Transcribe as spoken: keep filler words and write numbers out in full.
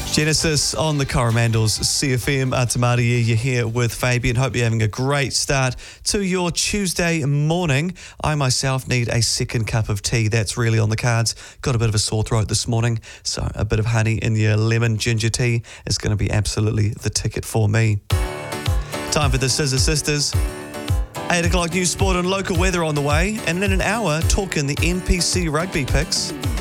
Genesis on the Coromandels C F M. Atamari, you're here with Fabian. Hope you're having a great start to your Tuesday morning. I myself need a second cup of tea. That's really on the cards. Got a bit of a sore throat this morning, so a bit of honey in your lemon ginger tea is going to be absolutely the ticket for me. Time for the Scissor Sisters. eight o'clock news, sport and local weather on the way, and in an hour, talking the N P C rugby picks.